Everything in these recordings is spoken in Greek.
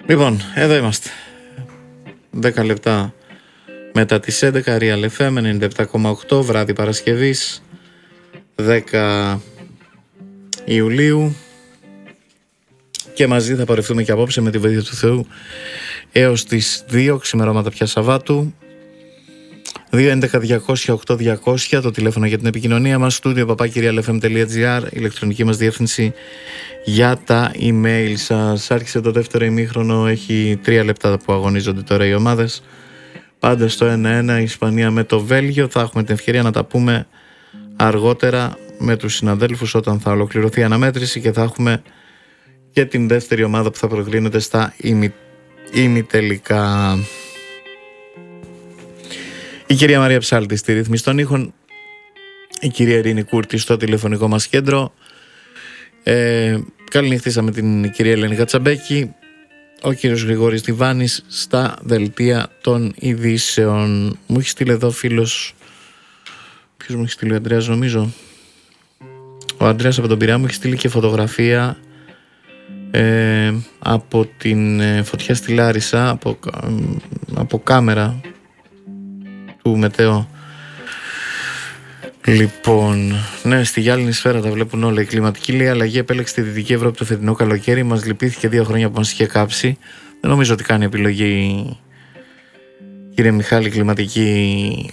Λοιπόν, εδώ είμαστε. 10 λεπτά μετά τις 11, Real FM 97,8, βράδυ Παρασκευής, 10 Ιουλίου. Και μαζί θα πορευτούμε και απόψε με τη βοήθεια του Θεού έως τις 2 ξημερώματα πια Σαββάτου. 2.11.200.8.200 το τηλέφωνο για την επικοινωνία μας, studio@realfm.gr, ηλεκτρονική μας διεύθυνση για τα email σας. Άρχισε το δεύτερο ημίχρονο, έχει 3 λεπτά που αγωνίζονται τώρα οι ομάδες. Πάντα στο 1-1 η Ισπανία με το Βέλγιο. Θα έχουμε την ευκαιρία να τα πούμε αργότερα με τους συναδέλφους όταν θα ολοκληρωθεί η αναμέτρηση και θα έχουμε και την δεύτερη ομάδα που θα προκρίνεται στα ημιτελικά. Η κυρία Μαρία Ψάλτη στη ρύθμιση των ήχων, η κυρία Ειρήνη Κούρτη στο τηλεφωνικό μας κέντρο. Καληνυχτήσαμε την κυρία Ελένη Κατσαμπέκη, ο κύριος Γρηγόρης Διβάνης στα δελτία των ειδήσεων. Μου έχει στείλει εδώ φίλος, ποιος μου έχει στείλει, ο Ανδρέας νομίζω. Ο Ανδρέας από τον Πειραιά μου έχει στείλει και φωτογραφία από την φωτιά στη Λάρισα, από κάμερα του μετέο. Λοιπόν, ναι, στη γυάλινη σφαίρα τα βλέπουν όλα. Η κλιματική λέει αλλαγή επέλεξε τη Δυτική Ευρώπη το φετινό καλοκαίρι. Μας λυπήθηκε 2 χρόνια που μας είχε κάψει. Δεν νομίζω ότι κάνει επιλογή, κύριε Μιχάλη, κλιματική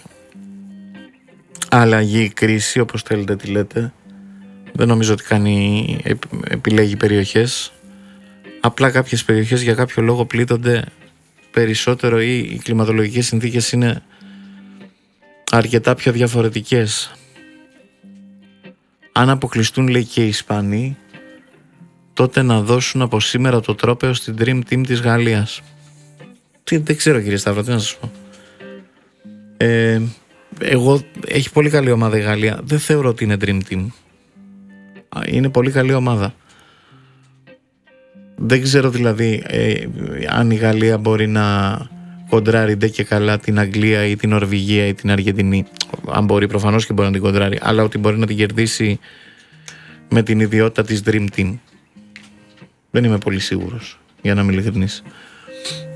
αλλαγή, κρίση, όπως θέλετε τη λέτε. Δεν νομίζω ότι επιλέγει περιοχές. Απλά κάποιες περιοχές για κάποιο λόγο πλήττονται περισσότερο ή οι κλιματολογικές συνθήκες είναι αρκετά πιο διαφορετικές. Αν αποκλειστούν, λέει, και οι Ισπανοί, τότε να δώσουν από σήμερα το τρόπαιο στην Dream Team της Γαλλίας. Δεν ξέρω, κύριε Σταύρο, τι να σας πω. Εγώ, έχει πολύ καλή ομάδα η Γαλλία. Δεν θεωρώ ότι είναι Dream Team. Είναι πολύ καλή ομάδα. Δεν ξέρω δηλαδή αν η Γαλλία μπορεί να κοντράρει ντε και καλά την Αγγλία ή την Νορβηγία ή την Αργεντινή. Αν μπορεί, προφανώς και μπορεί να την κοντράρει, αλλά ότι μπορεί να την κερδίσει με την ιδιότητα της Dream Team. Δεν είμαι πολύ σίγουρος, για να είμαι ειλικρινής.